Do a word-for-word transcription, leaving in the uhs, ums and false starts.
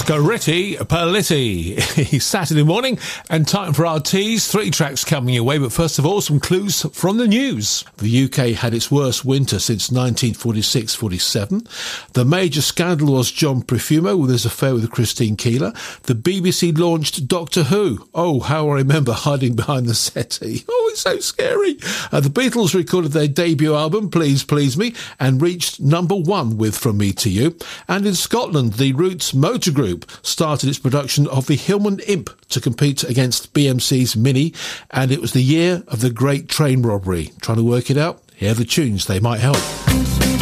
Scarretti Paletti. Saturday morning and time for our teas. Three tracks coming your way, but first of all, some clues from the news. The U K had its worst winter since nineteen forty-six forty-seven. The major scandal was John Profumo with his affair with Christine Keeler. The B B C launched Doctor Who. Oh, how I remember hiding behind the settee. Oh, it's so scary. Uh, the Beatles recorded their debut album, Please Please Me, and reached number one with From Me to You. And in Scotland, the Roots Motor Group started its production of the Hillman Imp to compete against B M C's Mini, and it was the year of the Great Train Robbery. Trying to work it out? Here are the tunes, they might help.